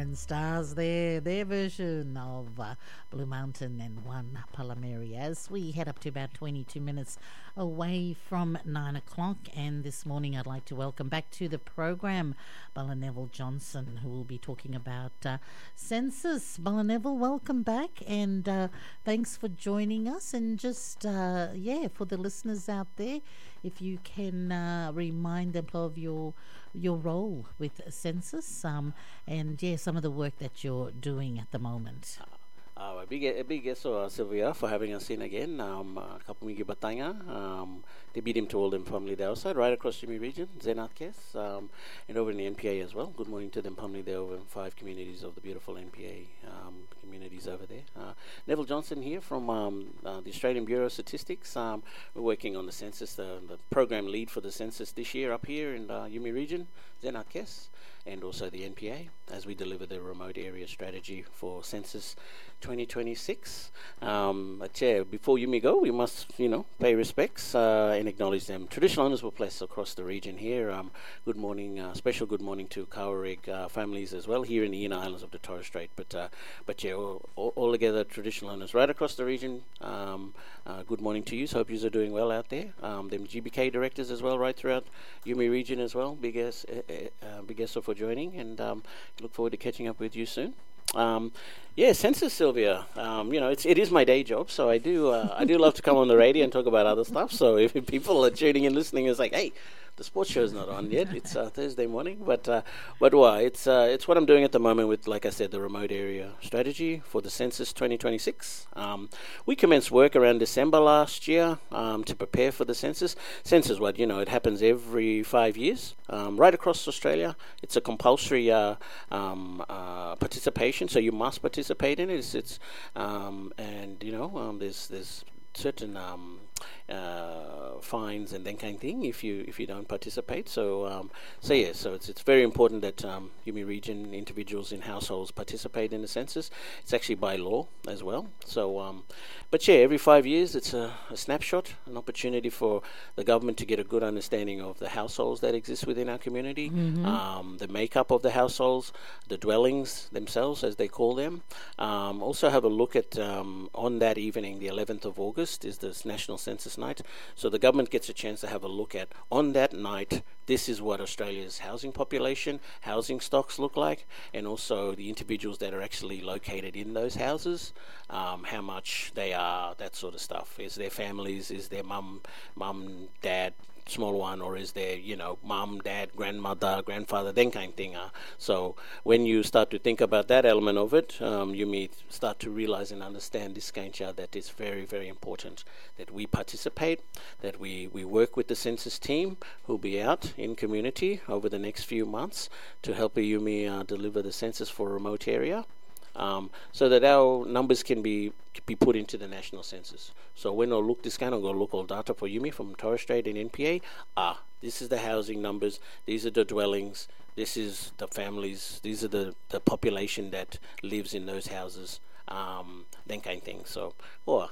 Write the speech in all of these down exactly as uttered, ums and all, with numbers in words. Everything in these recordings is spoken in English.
and Stars there, their version of uh, Blue Mountain and One Palomeri as we head up to about twenty-two minutes away from nine o'clock. And this morning I'd like to welcome back to the program Bella Neville Johnson, who will be talking about uh, census. Bella Neville, welcome back, and uh, thanks for joining us. And just, uh, yeah, for the listeners out there, if you can uh, remind them of your your role with census, um, and yeah, some of the work that you're doing at the moment. Uh, a big, a big yes, uh, Sylvia, for having us in again. Um, uh, Kapumigi Batanga, um, they beat him to all them family there outside, right across Jimmy region, Zenat Kes, um, and over in the N P A as well. Good morning to them family there over in five communities of the beautiful N P A um, communities over there. Uh, Neville Johnson here from um, uh, the Australian Bureau of Statistics. Um, we're working on the census, the, the program lead for the census this year up here in the Yumi region, Zenat Kes, and also the N P A as we deliver the remote area strategy for census twenty twenty-six. Um, but yeah, before you may go, we must, you know, pay respects uh, and acknowledge them. Traditional owners were placed across the region here. Um, good morning, uh, special good morning to Kawarig uh, families as well here in the inner islands of the Torres Strait. But uh, but yeah, all, all, all together, traditional owners right across the region. Um, uh, good morning to you. So hope you are doing well out there. Um, them G B K directors as well, right throughout Yumi region as well. Big S, uh, uh, big S for joining, and um, look forward to catching up with you soon. Um, yeah, census, Sylvia. Um, you know, it's it is my day job, so I do uh, I do love to come on the radio and talk about other stuff. So if people are tuning in, listening, it's like, hey, the sports show's not on yet. It's uh, Thursday morning, but uh, but why? It's uh, it's what I'm doing at the moment with, like I said, the remote area strategy for the census twenty twenty-six. Um, we commenced work around December last year um, to prepare for the census. Census, what you know, it happens every five years, um, right across Australia. It's a compulsory uh, um, uh, participation, so you must participate in it. It's, it's um, and you know, um, there's there's certain um, uh, fines and that kind of thing if you if you don't participate. So um, so yeah, so it's it's very important that um, Yumi region individuals in households participate in the census. It's actually by law as well. So um, but yeah, every five years it's a, a snapshot, an opportunity for the government to get a good understanding of the households that exist within our community, mm-hmm. um, the makeup of the households, the dwellings themselves as they call them. Um, also have a look at um, on that evening, the eleventh of August is this National Census Night. So the government gets a chance to have a look at, on that night, this is what Australia's housing population, housing stocks look like, and also the individuals that are actually located in those houses, um, how much they are, that sort of stuff. Is their families, is their mum, mum, dad, small one, or is there, you know, mum, dad, grandmother, grandfather, that kind of thing. Uh. So when you start to think about that element of it, um, you may start to realize and understand this kind of that it's very, very important that we participate, that we, we work with the census team who'll be out in community over the next few months to help Yumi uh, deliver the census for a remote area. Um, so that our numbers can be be put into the national census. So when I look this kind of go local data for Yumi from Torres Strait and N P A, ah, this is the housing numbers, these are the dwellings, this is the families, these are the, the population that lives in those houses, um, that kind of thing. So, oh.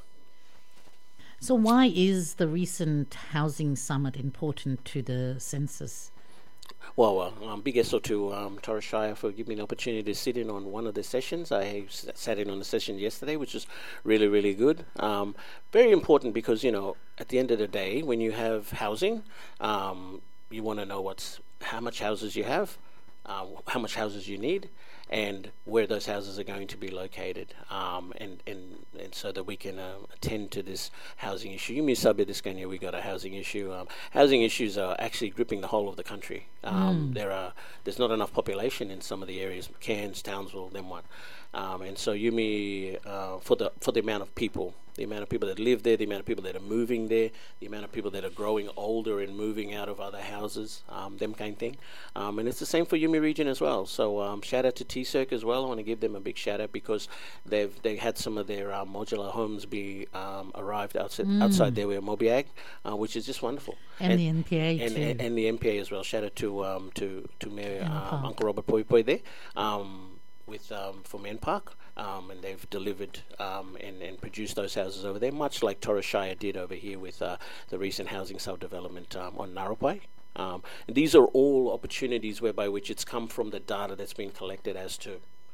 So why is the recent housing summit important to the census? Well, uh, um, big S O to um, Torres Shire for giving me an opportunity to sit in on one of the sessions. I s- sat in on the session yesterday, which was really, really good. Um, very important because, you know, at the end of the day, when you have housing, um, you want to know what's how much houses you have, uh, how much houses you need, and where those houses are going to be located, um, and, and and so that we can uh, attend to this housing issue. You mean subit this year we got a housing issue. Um, housing issues are actually gripping the whole of the country. Um, mm. There are there's not enough population in some of the areas, Cairns, Townsville, them one, um, and so Yumi uh, for the for the amount of people. The amount of people that live there, the amount of people that are moving there, the amount of people that are growing older and moving out of other houses, um, them kind of thing. Um, and it's the same for Yumi region as well. So um, shout out to T C I R C as well. I want to give them a big shout out because they've they had some of their uh, modular homes be um, arrived outside mm. outside there with Mobiag, uh, which is just wonderful. And, and the N P A and, too. And, and the N P A as well. Shout out to um, to to Mayor um, Uncle Robert Poi Poi there. Um, with um, from N Park, um, and they've delivered um, and, and produced those houses over there, much like Torres Shire did over here with uh, the recent housing sub-development um, on Narapai. Um, and these are all opportunities whereby which it's come from the data that's been collected as to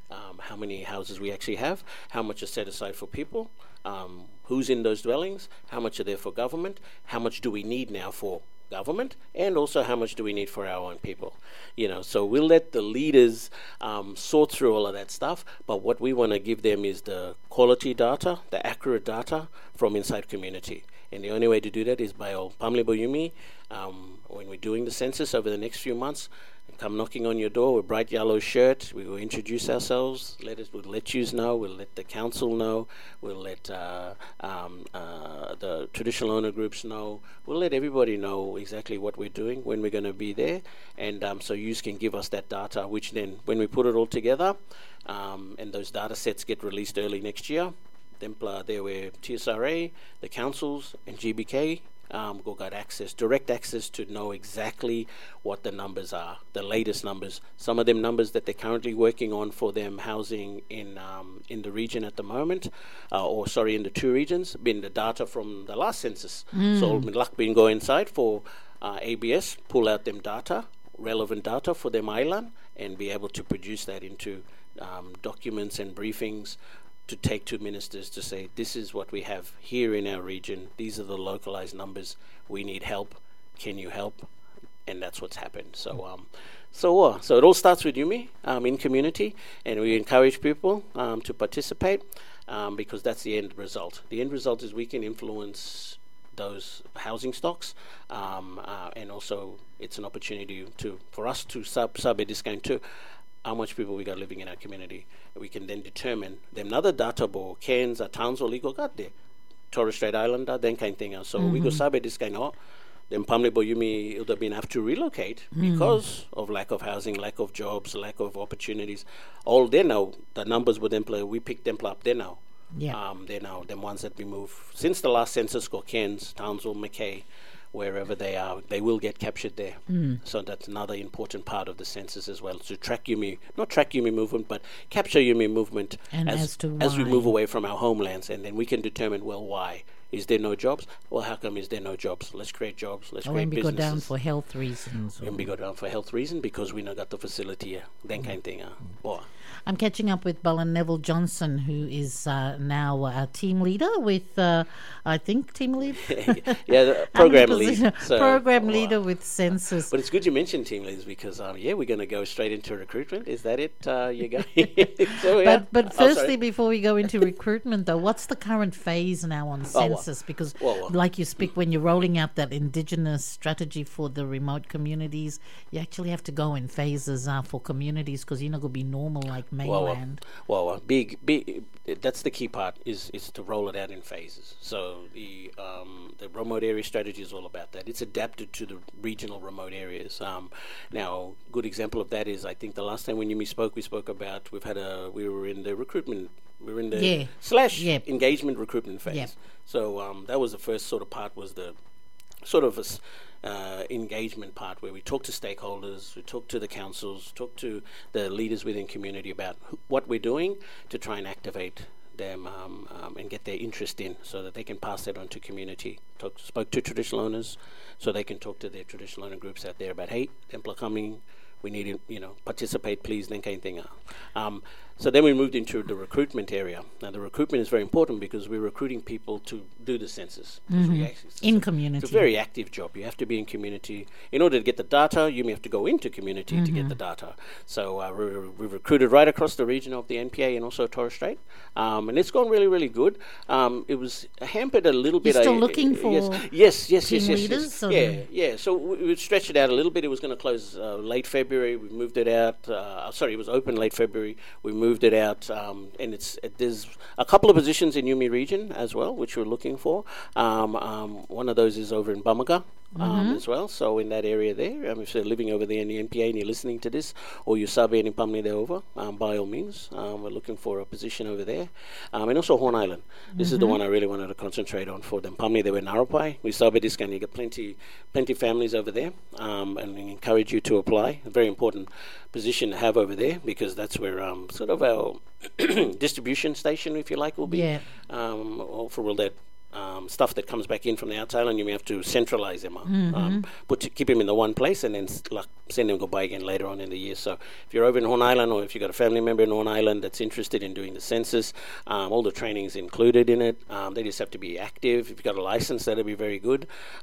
um, how many houses we actually have, how much is set aside for people, um, who's in those dwellings, how much are there for government, how much do we need now for government, and also how much do we need for our own people. You know, so we'll let the leaders um, sort through all of that stuff, but what we want to give them is the quality data, the accurate data from inside community. And the only way to do that is by our Pamli Boyumi, um, when we're doing the census over the next few months, come knocking on your door with a bright yellow shirt. We will introduce ourselves. Let us, we'll let you know. We'll let the council know. We'll let uh, um, uh, the traditional owner groups know. We'll let everybody know exactly what we're doing, when we're going to be there, and um, so you can give us that data. Which then, when we put it all together, um, and those data sets get released early next year, then uh, there were T S R A, the councils, and G B K. Um, go got access, direct access to know exactly what the numbers are, the latest numbers. Some of them numbers that they're currently working on for them housing in um, in the region at the moment, uh, or sorry, in the two regions, been the data from the last census. Mm. So luck been go inside for uh, A B S, pull out them data, relevant data for them island, and be able to produce that into um, documents and briefings to take to ministers to say, this is what we have here in our region. These are the localized numbers. We need help. Can you help? And that's what's happened. So, um, so, uh, so it all starts with Yumi um, in community, and we encourage people um, to participate um, because that's the end result. The end result is we can influence those housing stocks, um, uh, and also it's an opportunity to for us to sub sub a discount too. How much people we got living in our community. We can then determine them another data bo Cairns or towns or legal got there. Torres Strait Islander, then kind of thing else. So mm-hmm. we go sabe this kind of then Pamli Boyumi would have been have to relocate mm. because of lack of housing, lack of jobs, lack of opportunities. All they know, the numbers would employ we pick them up there now. Yeah. Um they're now them ones that we move since the last census go Cairns, Townsville, Mackay. Wherever they are, they will get captured there. Mm. So that's another important part of the census as well, to track Yumi, not track Yumi movement, but capture Yumi movement and as, as, to as we move away from our homelands, and then we can determine, well, why? Is there no jobs? Well, how come is there no jobs? Let's create jobs. Let's or create when we businesses. go down for health reasons. When we go down for health reasons, because we not got the facility here. That mm. kind of thing. Uh, mm. I'm catching up with Bala Neville Johnson, who is uh, now a team leader with, uh, I think, team lead? yeah, the program lead. So, program leader with Census. But it's good you mentioned team leaders because, um, yeah, we're going to go straight into recruitment. Is that it? Uh, you go. so, yeah. But, but firstly, oh, before we go into recruitment, though, what's the current phase now on Census? Oh, well. Because, well, well. like you speak, when you're rolling out that Indigenous strategy for the remote communities, you actually have to go in phases uh, for communities because you're not going to be normal like mainland. Well, well, well, big, big. That's the key part is is to roll it out in phases. So the um, the remote area strategy is all about that. It's adapted to the regional remote areas. Um, now, good example of that is I think the last time when you me spoke, we spoke about we've had a we were in the recruitment. We were in the yeah. slash yeah. engagement recruitment phase. Yeah. So um, that was the first sort of part was the sort of a Uh, engagement part where we talk to stakeholders, we talk to the councils, talk to the leaders within community about wh- what we're doing to try and activate them um, um, and get their interest in so that they can pass that on to community. Talk, spoke to traditional owners so they can talk to their traditional owner groups out there about, hey, Templar coming, we need to, you know, participate, please, then kind of thing. Um, so then we moved into the recruitment area. Now, the recruitment is very important because we're recruiting people to do the census. Mm-hmm. In community. It's a very active job. You have to be in community. In order to get the data, you may have to go into community mm-hmm. to get the data. So uh, we, we've recruited right across the region of the N P A and also Torres Strait. Um, and it's gone really, really good. Um, it was hampered a little bit. You're still I, looking uh, for yes, yes, yes, team yes, yes, leaders? yes. Yeah, yeah. So we, we stretched it out a little bit. It was going to close uh, late February. We moved it out. Uh, sorry, it was open late February. We moved it out. Um, and it's it, there's a couple of positions in Yumi region as well, which we're looking for. Um, um, one of those is over in Bamaga. Um, mm-hmm. as well, so in that area there, um, if you're living over there in the N P A and you're listening to this, or you're subbing in Pamli there over, um, by all means, um, we're looking for a position over there, um, and also Horn Island. This mm-hmm. is the one I really wanted to concentrate on for them. Pamli, they were in Arapai. We subbed this kind. You get plenty, plenty of families over there, um, and we encourage you to apply. A very important position to have over there because that's where um, sort of our distribution station, if you like, will be. Yeah. Um, for all that. um, stuff that comes back in from the outside island, you may have to centralize them, uh, Mm-hmm. um, put keep them in the one place, and then s- like, send them goodbye again later on in the year. So if you're over in Horn Island, or if you've got a family member in Horn Island that's interested in doing the census, um, all the training is included in it. Um, they just have to be active. If you've got a license, that'll be very good.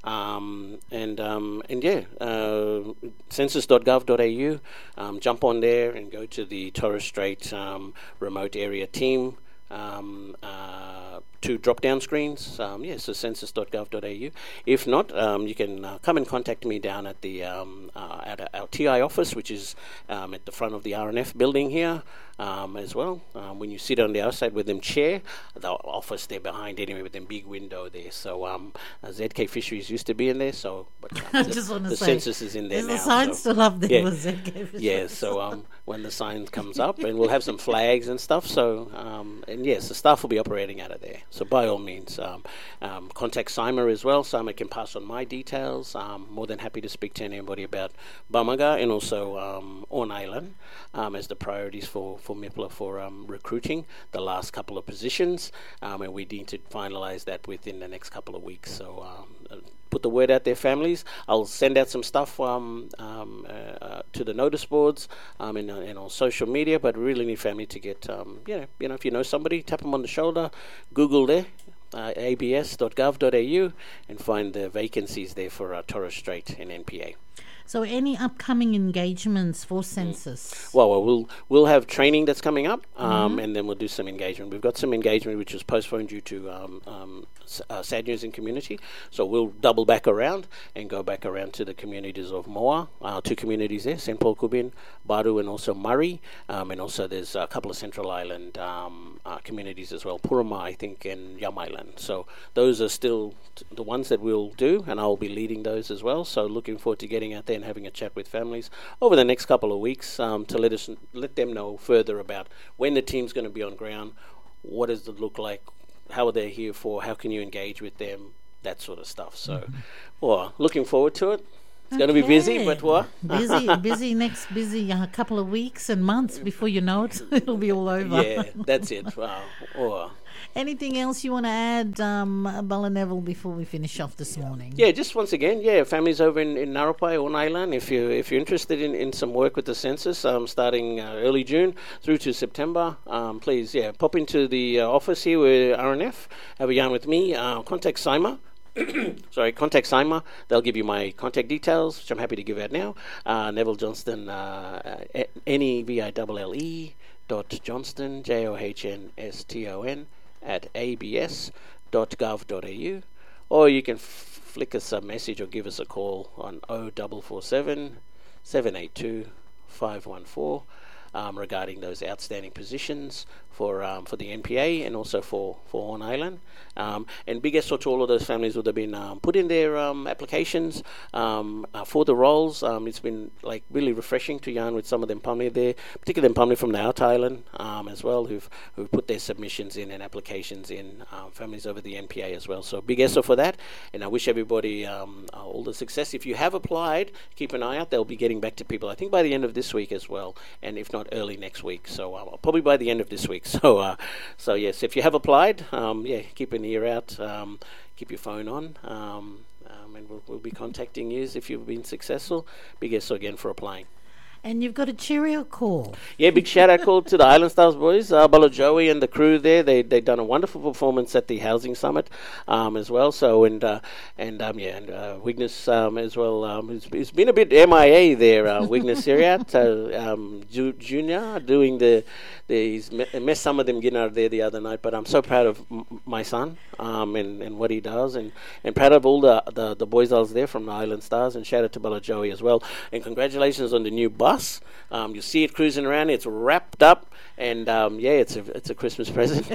Um, and um, and yeah, uh, census dot gov dot a u. Um, jump on there and go to the Torres Strait um, remote area team. Um, uh, two drop-down screens. Um, yeah, so census dot gov dot a u. If not, um, you can uh, come and contact me down at the um, uh, at our T I office, which is um, at the front of the R N F building here um, as well. Um, when you sit on the outside with them chair, the office there behind anyway with them big window there. So um, uh, Z K Fisheries used to be in there. So, but uh, I the, just want to the say, census is in there is now. the sign so. still up there? Yeah. Was it? Yeah, so um, when the sign comes up, and we'll have some flags and stuff. So, um, and yes, the staff will be operating out of there. So, by all means, um, um, contact Sima as well. Sima can pass on my details. Um, more than happy to speak to anybody about Bamaga and also um, Horn Island um, as the priorities for for M I P L A for um, recruiting the last couple of positions, um, and we need to finalise that within the next couple of weeks. So. Um, Put the word out there, families. I'll send out some stuff um, um, uh, uh, to the notice boards um, and, uh, and on social media. But we really need family to get, um, you know, you know, if you know somebody, tap them on the shoulder, Google there, uh, a b s dot gov dot a u, and find the vacancies there for uh, Torres Strait and N P A. So, any upcoming engagements for census? Well, well, we'll we'll have training that's coming up, um, mm-hmm. and then we'll do some engagement. We've got some engagement which was postponed due to um, um, s- uh, sad news in community, so we'll double back around and go back around to the communities of Moa, uh, two communities there, Saint Paul Kubin, Baru, and also Murray, um, and also there's a couple of Central Island um, uh, communities as well, Puruma, I think, and Yam Island. So those are still t- the ones that we'll do, and I'll be leading those as well. So looking forward to getting out there and having a chat with families over the next couple of weeks um, to let us let them know further about when the team's going to be on ground, what does it look like, how are they here for, how can you engage with them, that sort of stuff. So, mm-hmm. well, looking forward to it. It's okay. Going to be busy, but what? busy, busy next busy a uh, couple of weeks and months before you know it, it'll be all over. Yeah, that's it. Wow. Oh. Anything else you want to add, um, Bala Neville, before we finish off this morning? Yeah, just once again, yeah, families over in, in Narapai, Horn Island, if, you, if you're interested in, in some work with the census, um, starting uh, early June through to September, um, please, yeah, pop into the uh, office here with R N F, have a yarn with me, uh, contact Sima. Sorry, contact Sima. They'll give you my contact details, which I'm happy to give out now. Uh, Neville Johnston, uh, N E V I L L E dot Johnston, J O H N S T O N, at a b s dot gov dot a u, or you can f- flick us a message or give us a call on oh four four seven, seven eight two, five one four um, regarding those outstanding positions for um, for the N P A and also for, for Horn Island. Um, and big effort to all of those families that have been um, put in their um, applications um, uh, for the roles. Um, it's been like really refreshing to yarn with some of them Pumley there, particularly them Pumley from the Out Island um, as well, who've who've put their submissions in and applications in, um, families over the N P A as well. So big effort for that, and I wish everybody um, uh, all the success. If you have applied, keep an eye out. They'll be getting back to people, I think, by the end of this week as well, and if not early next week. So uh, probably by the end of this week. So, uh, so yes, if you have applied, um, yeah, keep an ear out, um, keep your phone on, um, um, and we'll, we'll be contacting you if you've been successful. Big yes again for applying. And you've got a cheerio call. Yeah, big shout out call to the Island Stars boys, uh, Bala Joey and the crew there. They they done a wonderful performance at the housing summit um, as well. So and uh, and um, yeah, and uh, Wigness um, as well. Um, it's, it's been a bit M I A there. Uh, Wigness Siriat, uh, um, Ju- Junior doing the the he's me- messed some of them getting out of there the other night. But I'm so proud of m- my son um, and and what he does, and, and proud of all the, the the boys I was there from the Island Stars. And shout out to Bala Joey as well. And congratulations on the new bus. Um, you see it cruising around. It's wrapped up, and um, yeah, it's a it's a Christmas present.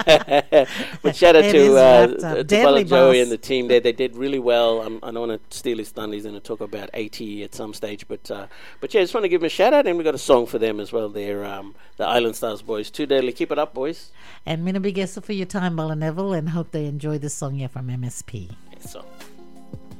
But shout out to uh, to Bala Joey and the team there. They did really well. Um, I don't want to steal his thunder. He's going to talk about eighty at some stage, but uh, but yeah, I just want to give him a shout out, and we got a song for them as well. They're um, the Island Stars boys. Too deadly. Keep it up, boys. And Mina Big Essa for your time, Bala Neville, and hope they enjoy this song here from M S P. Yes, so.